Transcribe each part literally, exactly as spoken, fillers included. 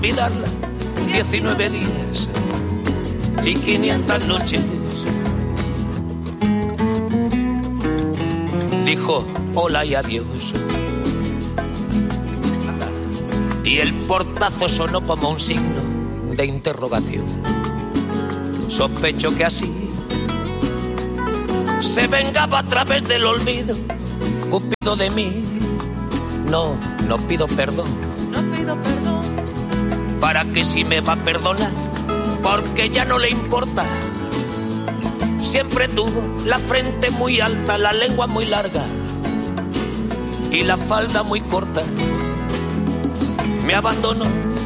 Olvidarla, diecinueve días y quinientas noches. Dijo hola y adiós. Y el portazo sonó como un signo de interrogación. Sospecho que así se vengaba a través del olvido. Cupido de mí. No, no pido perdón. No pido perdón. ¿Para que si me va a perdonar? Porque ya no le importa. Siempre tuvo la frente muy alta, la lengua muy larga y la falda muy corta. Me abandonó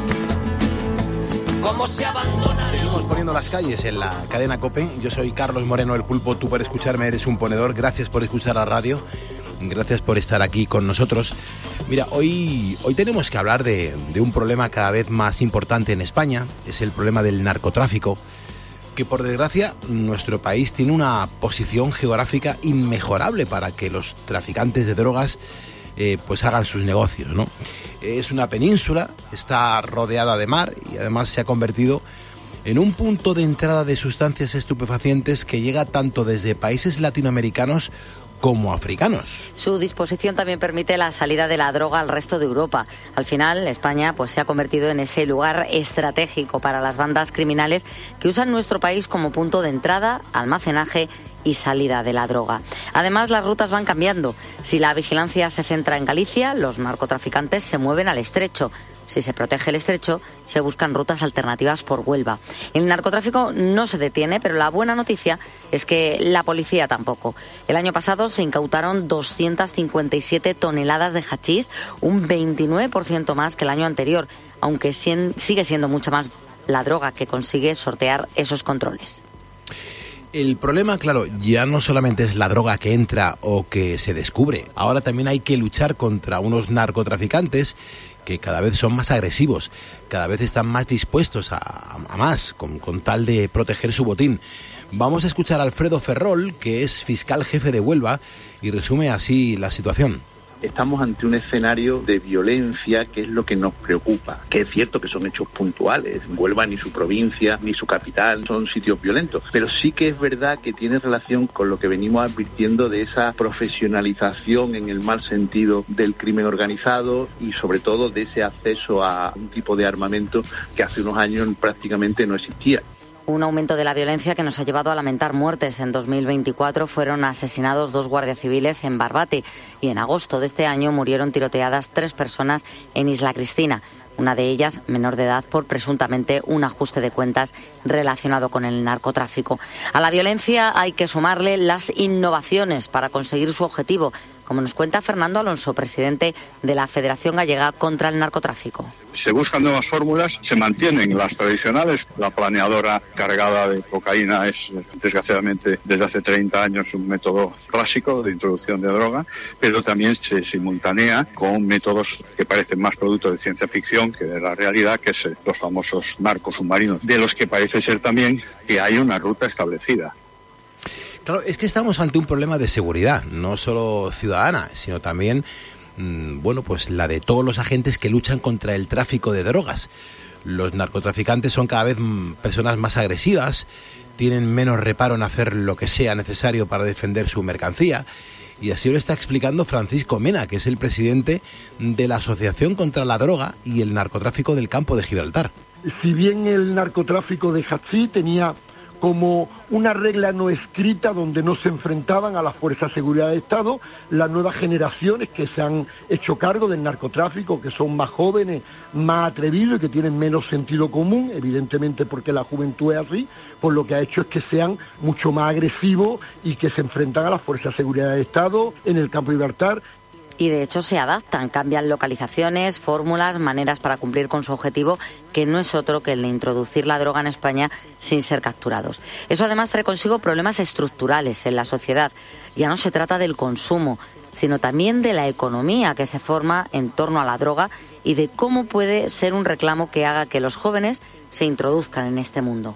como se abandona. Seguimos poniendo las calles en la cadena COPE. Yo soy Carlos Moreno, el Pulpo. Tú por escucharme eres un ponedor. Gracias por escuchar la radio. Gracias por estar aquí con nosotros. Mira, hoy, hoy tenemos que hablar de, de un problema cada vez más importante en España. Es el problema del narcotráfico, que por desgracia nuestro país tiene una posición geográfica inmejorable para que los traficantes de drogas eh, pues hagan sus negocios, ¿no? Es una península, está rodeada de mar y además se ha convertido en un punto de entrada de sustancias estupefacientes que llega tanto desde países latinoamericanos como africanos. Su disposición también permite la salida de la droga al resto de Europa. Al final, España pues, se ha convertido en ese lugar estratégico para las bandas criminales que usan nuestro país como punto de entrada, almacenaje y salida de la droga. Además, las rutas van cambiando. Si la vigilancia se centra en Galicia, los narcotraficantes se mueven al estrecho. Si se protege el estrecho, se buscan rutas alternativas por Huelva. El narcotráfico no se detiene, pero la buena noticia es que la policía tampoco. El año pasado se incautaron doscientas cincuenta y siete toneladas de hachís, un veintinueve por ciento más que el año anterior, aunque sigue siendo mucha más la droga que consigue sortear esos controles. El problema, claro, ya no solamente es la droga que entra o que se descubre. Ahora también hay que luchar contra unos narcotraficantes que cada vez son más agresivos, cada vez están más dispuestos a, a más, con, con tal de proteger su botín. Vamos a escuchar a Alfredo Ferrol, que es fiscal jefe de Huelva, y resume así la situación. Estamos ante un escenario de violencia que es lo que nos preocupa, que es cierto que son hechos puntuales. Huelva ni su provincia ni su capital son sitios violentos, pero sí que es verdad que tiene relación con lo que venimos advirtiendo de esa profesionalización en el mal sentido del crimen organizado y sobre todo de ese acceso a un tipo de armamento que hace unos años prácticamente no existía. Un aumento de la violencia que nos ha llevado a lamentar muertes. En dos mil veinticuatro fueron asesinados dos guardias civiles en Barbate y en agosto de este año murieron tiroteadas tres personas en Isla Cristina. Una de ellas menor de edad por presuntamente un ajuste de cuentas relacionado con el narcotráfico. A la violencia hay que sumarle las innovaciones para conseguir su objetivo, como nos cuenta Fernando Alonso, presidente de la Federación Gallega contra el Narcotráfico. Se buscan nuevas fórmulas, se mantienen las tradicionales. La planeadora cargada de cocaína es, desgraciadamente, desde hace treinta años un método clásico de introducción de droga, pero también se simultanea con métodos que parecen más producto de ciencia ficción que de la realidad, que es los famosos narcos submarinos, de los que parece ser también que hay una ruta establecida. Claro, es que estamos ante un problema de seguridad, no solo ciudadana, sino también, mmm, bueno, pues la de todos los agentes que luchan contra el tráfico de drogas. Los narcotraficantes son cada vez mmm, personas más agresivas, tienen menos reparo en hacer lo que sea necesario para defender su mercancía, y así lo está explicando Francisco Mena, que es el presidente de la Asociación contra la Droga y el Narcotráfico del Campo de Gibraltar. Si bien el narcotráfico de hachís tenía como una regla no escrita donde no se enfrentaban a las fuerzas de seguridad del Estado, las nuevas generaciones que se han hecho cargo del narcotráfico, que son más jóvenes, más atrevidos y que tienen menos sentido común, evidentemente porque la juventud es así, pues lo que ha hecho es que sean mucho más agresivos y que se enfrentan a las fuerzas de seguridad del Estado en el campo de Gibraltar. Y de hecho se adaptan, cambian localizaciones, fórmulas, maneras para cumplir con su objetivo, que no es otro que el de introducir la droga en España sin ser capturados. Eso además trae consigo problemas estructurales en la sociedad. Ya no se trata del consumo, sino también de la economía que se forma en torno a la droga y de cómo puede ser un reclamo que haga que los jóvenes se introduzcan en este mundo.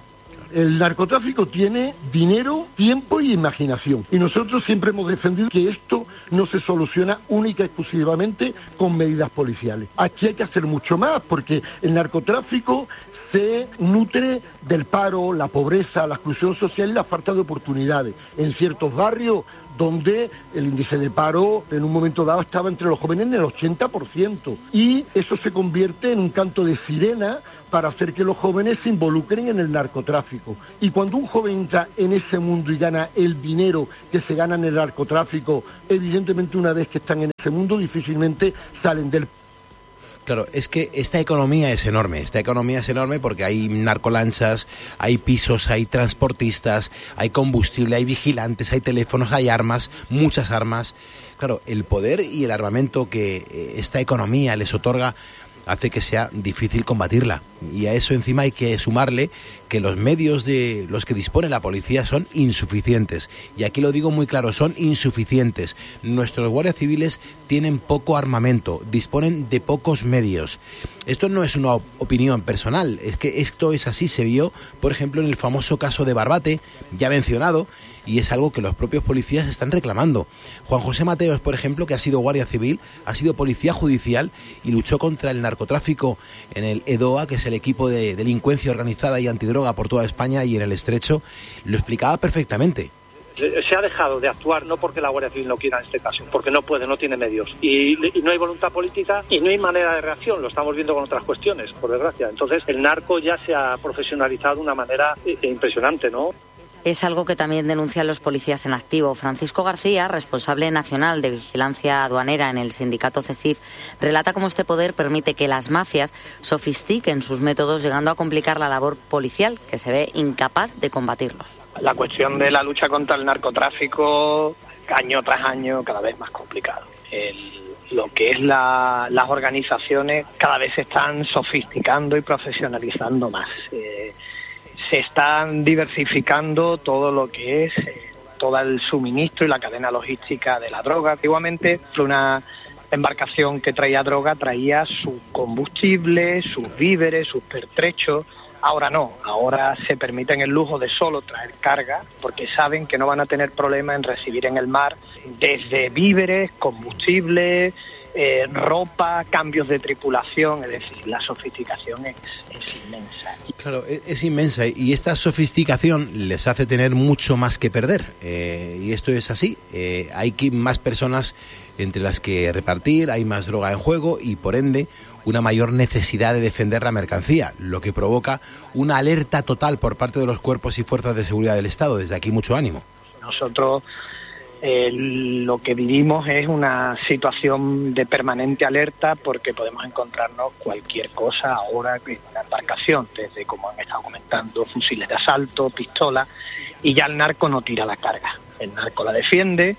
El narcotráfico tiene dinero, tiempo y imaginación. Y nosotros siempre hemos defendido que esto no se soluciona única y exclusivamente con medidas policiales. Aquí hay que hacer mucho más, porque el narcotráfico se nutre del paro, la pobreza, la exclusión social y la falta de oportunidades. En ciertos barrios donde el índice de paro en un momento dado estaba entre los jóvenes en el ochenta por ciento. Y eso se convierte en un canto de sirena para hacer que los jóvenes se involucren en el narcotráfico. Y cuando un joven entra en ese mundo y gana el dinero que se gana en el narcotráfico, evidentemente una vez que están en ese mundo difícilmente salen del. Claro, es que esta economía es enorme, esta economía es enorme porque hay narcolanchas, hay pisos, hay transportistas, hay combustible, hay vigilantes, hay teléfonos, hay armas, muchas armas. Claro, el poder y el armamento que esta economía les otorga hace que sea difícil combatirla. Y a eso encima hay que sumarle que los medios de los que dispone la policía son insuficientes. Y aquí lo digo muy claro, son insuficientes. Nuestros guardias civiles tienen poco armamento, disponen de pocos medios. Esto no es una opinión personal, es que esto es así, se vio, por ejemplo, en el famoso caso de Barbate, ya mencionado, y es algo que los propios policías están reclamando. Juan José Mateos, por ejemplo, que ha sido guardia civil, ha sido policía judicial y luchó contra el narcotráfico en el EDOA, que es el equipo de delincuencia organizada y antidroga por toda España, y en el Estrecho, lo explicaba perfectamente. Se ha dejado de actuar no porque la Guardia Civil no quiera en este caso, porque no puede, no tiene medios. Y, y no hay voluntad política y no hay manera de reacción, lo estamos viendo con otras cuestiones, por desgracia. Entonces el narco ya se ha profesionalizado de una manera impresionante, ¿no? Es algo que también denuncian los policías en activo. Francisco García, responsable nacional de vigilancia aduanera en el sindicato CESIF, relata cómo este poder permite que las mafias sofistiquen sus métodos, llegando a complicar la labor policial, que se ve incapaz de combatirlos. La cuestión de la lucha contra el narcotráfico, año tras año, cada vez más complicado. El, lo que es la, las organizaciones cada vez se están sofisticando y profesionalizando más. Eh, se están diversificando todo lo que es eh, todo el suministro y la cadena logística de la droga. Antiguamente una embarcación que traía droga traía su combustible, sus víveres, sus pertrechos. Ahora no, ahora se permiten el lujo de solo traer carga porque saben que no van a tener problema en recibir en el mar desde víveres, combustible, eh, ropa, cambios de tripulación, es decir, la sofisticación es, es inmensa. Claro, es, es inmensa y esta sofisticación les hace tener mucho más que perder eh, y esto es así, eh, hay que más personas entre las que repartir, hay más droga en juego y por ende una mayor necesidad de defender la mercancía, lo que provoca una alerta total por parte de los cuerpos y fuerzas de seguridad del Estado. Desde aquí mucho ánimo. Nosotros eh, lo que vivimos es una situación de permanente alerta porque podemos encontrarnos cualquier cosa ahora en la embarcación, desde, como han estado comentando, fusiles de asalto, pistolas, y ya el narco no tira la carga, el narco la defiende.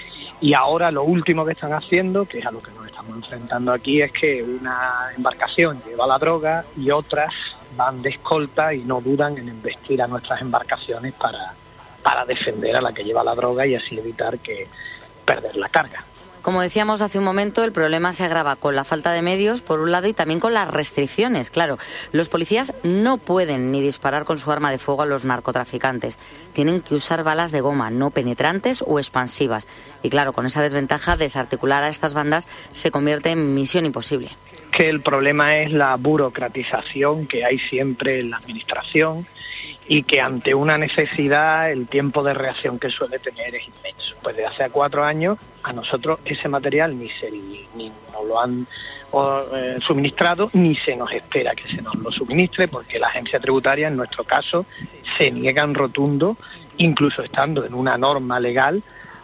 Y ahora lo último que están haciendo, que es a lo que nos estamos enfrentando aquí, es que una embarcación lleva la droga y otras van de escolta y no dudan en embestir a nuestras embarcaciones para, para defender a la que lleva la droga y así evitar que perder la carga. Como decíamos hace un momento, el problema se agrava con la falta de medios, por un lado, y también con las restricciones. Claro, los policías no pueden ni disparar con su arma de fuego a los narcotraficantes. Tienen que usar balas de goma, no penetrantes o expansivas. Y claro, con esa desventaja, desarticular a estas bandas se convierte en misión imposible. Que el problema es la burocratización que hay siempre en la administración y que ante una necesidad el tiempo de reacción que suele tener es inmenso. Pues desde hace cuatro años a nosotros ese material ni se ni nos lo han o, eh, suministrado ni se nos espera que se nos lo suministre porque la agencia tributaria en nuestro caso se niega en rotundo, incluso estando en una norma legal,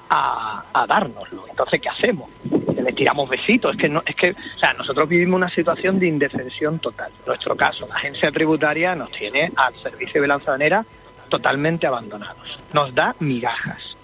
a, a dárnoslo. Entonces, ¿qué hacemos? Le tiramos besitos, es que no, es que, o sea, nosotros vivimos una situación de indefensión total. En nuestro caso, la agencia tributaria nos tiene al servicio de lanzadera totalmente abandonados. Nos da migajas.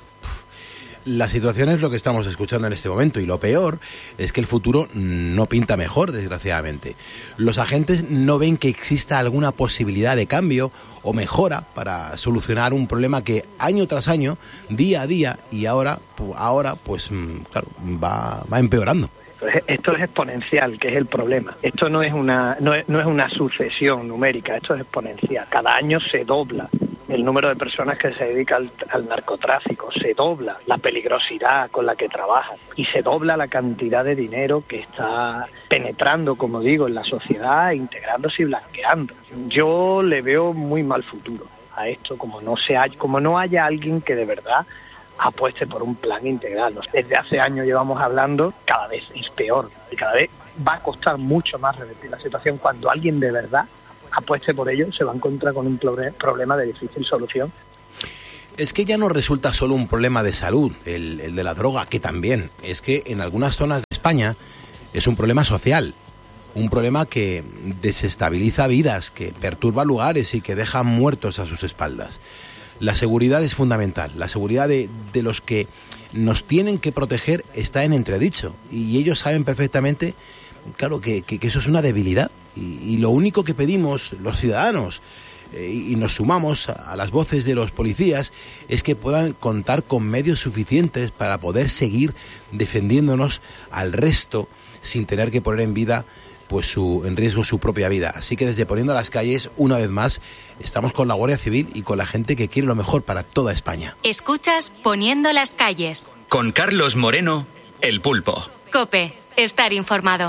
La situación es lo que estamos escuchando en este momento y lo peor es que el futuro no pinta mejor, desgraciadamente. Los agentes no ven que exista alguna posibilidad de cambio o mejora para solucionar un problema que año tras año, día a día y ahora, ahora pues claro, va, va empeorando. Esto es exponencial, que es el problema. Esto no es una no es, no es una sucesión numérica, esto es exponencial. Cada año se dobla el número de personas que se dedican al, al narcotráfico, se dobla la peligrosidad con la que trabajan y se dobla la cantidad de dinero que está penetrando, como digo, en la sociedad, integrándose y blanqueando. Yo le veo muy mal futuro a esto, como no se hay, como no haya alguien que de verdad apueste por un plan integral. Desde hace años llevamos hablando, cada vez es peor y cada vez va a costar mucho más revertir la situación. Cuando alguien de verdad apueste por ello, se va a encontrar con un problema de difícil solución. Es que ya no resulta solo un problema de salud, el, el de la droga, que también. Es que en algunas zonas de España es un problema social, un problema que desestabiliza vidas, que perturba lugares y que deja muertos a sus espaldas. La seguridad es fundamental, la seguridad de, de los que nos tienen que proteger está en entredicho y ellos saben perfectamente, claro, que, que, que eso es una debilidad y, y lo único que pedimos los ciudadanos eh, y nos sumamos a, a las voces de los policías es que puedan contar con medios suficientes para poder seguir defendiéndonos al resto sin tener que poner en vida pues su, en riesgo su propia vida. Así que desde Poniendo las Calles, una vez más, estamos con la Guardia Civil y con la gente que quiere lo mejor para toda España. Escuchas Poniendo las Calles. Con Carlos Moreno, El Pulpo. COPE, estar informado.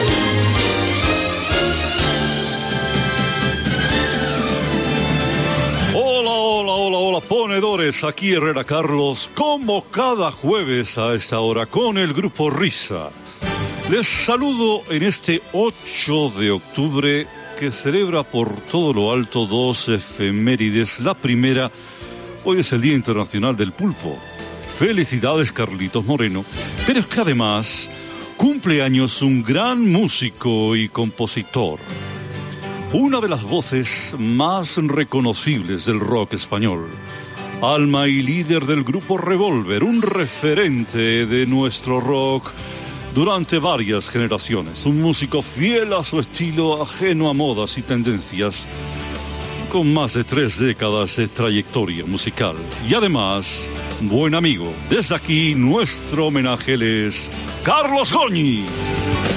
Hola, hola, hola, hola, ponedores. Aquí Herrera Carlos, como cada jueves a esta hora, con el Grupo Risa. Les saludo en este ocho de octubre que celebra por todo lo alto dos efemérides. La primera, hoy es el Día Internacional del Pulpo. Felicidades, Carlitos Moreno. Pero es que además cumple años un gran músico y compositor. Una de las voces más reconocibles del rock español. Alma y líder del grupo Revolver, un referente de nuestro rock durante varias generaciones, un músico fiel a su estilo, ajeno a modas y tendencias, con más de tres décadas de trayectoria musical. Y además, buen amigo. Desde aquí, nuestro homenaje es Carlos Goñi.